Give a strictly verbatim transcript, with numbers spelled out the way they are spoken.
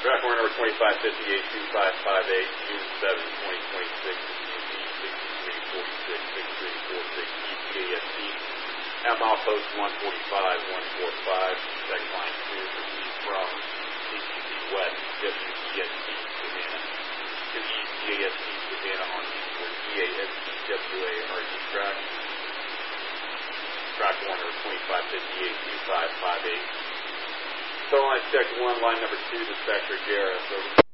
Track line number twenty-five fifty-eight, two five five eight, June seventh, twenty twenty-six, sixty-three forty-six, sixty-three forty-six, E T A S P, at milepost one forty-five, one forty-five, second line two, proceed from C T C West, W E S P, Savannah, to E T A S P, Savannah on E A S P W A R D track. Track one number twenty-five fifty-eight, two five five eight. Phone line check one, line number two, dispatcher J R S over.